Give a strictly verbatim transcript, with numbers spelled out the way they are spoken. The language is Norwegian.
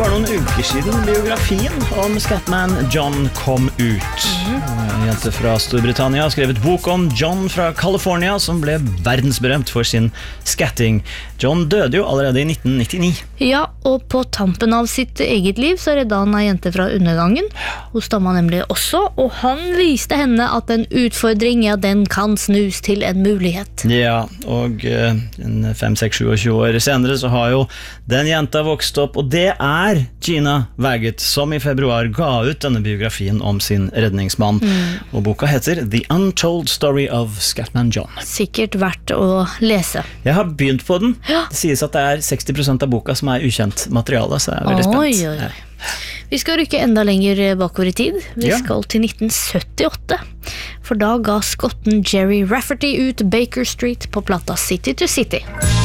bare noen uker siden biografien om Scatman John kom ut. En jente fra Storbritannia har skrevet bok om John fra California som ble verdensberømt for sin skatting. John døde jo allerede i nitten nittini. Ja, og på tampen av sitt eget liv så redda han ei jente fra undergangen. Hun stamma nemlig også, og han viste henne at en utfordring, ja, den kan snus til en mulighet. Ja, og uh, fem, seks, sju og tjue år senere så har jo den jenta vokst opp, og det er Gina Waggett som i februar ga ut denne biografien om sin redningsmann. Mm. Og boka heter The Untold Story of Scatman John. Sikkert verdt å lese. Jeg har begynt på den. Ja. Det sies at det er seksti prosent av boka som er ukjent materiale, så jeg er veldig spent. Oi, oi, oi. Vi skal rykke enda lenger bakover i tid. Vi Ja. skal til nitten syttiåtte. For da ga skotten Jerry Rafferty ut Baker Street på plata City to City.